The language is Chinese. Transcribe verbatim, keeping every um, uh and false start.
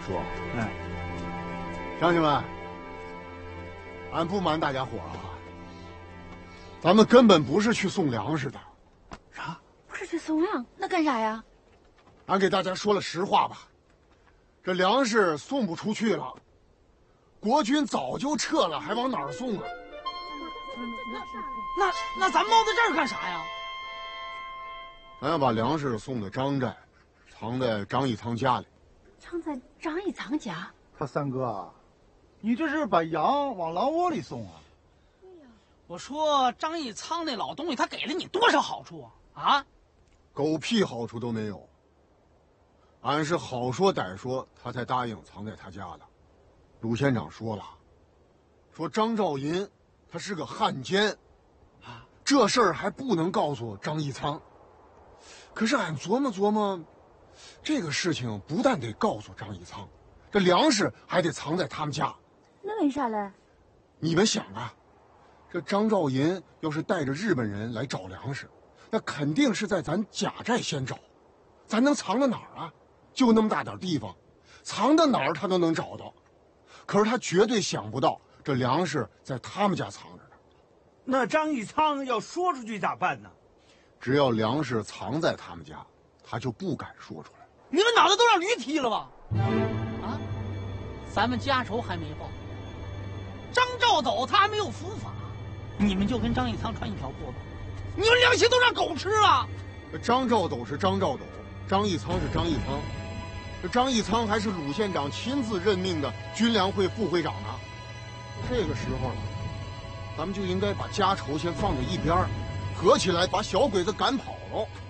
说， 哎， 乡亲们，俺不瞒大家伙啊，咱们根本不是去送粮食的。 啥？ 不是去送粮，那干啥呀？ 俺给大家说了实话吧，这粮食送不出去了，国军早就撤了，还往哪儿送啊？ 那那咱猫在这儿干啥呀？ 咱要把粮食送到张寨，藏在张义仓家里。 藏在张义仓家？ 他三哥，你这是把羊往狼窝里送啊？ 我说张义仓那老东西，他给了你多少好处啊？啊？ 狗屁好处都没有。俺是好说歹说，他才答应藏在他家的。鲁县长说了，说张兆银他是个汉奸，啊，这事儿还不能告诉张义仓。可是俺琢磨琢磨，这个事情不但得告诉张义仓，这粮食还得藏在他们家。 那为啥嘞？ 你们想啊，这张兆银要是带着日本人来找粮食，那肯定是在咱贾寨先找，咱能藏到哪儿啊？就那么大点地方，藏到哪儿他都能找到。可是他绝对想不到，这粮食在他们家藏着呢。 那张义仓要说出去咋办呢？ 只要粮食藏在他们家，他就不敢说出来。 你们脑袋都让驴踢了吧？啊！咱们家仇还没报，张兆斗他还没有伏法，你们就跟张义仓穿一条裤子，你们良心都让狗吃了。 张兆斗是张兆斗，张义仓是张义仓，这张义仓还是鲁县长亲自任命的军粮会副会长呢。这个时候了，咱们就应该把家仇先放在一边，合起来把小鬼子赶跑。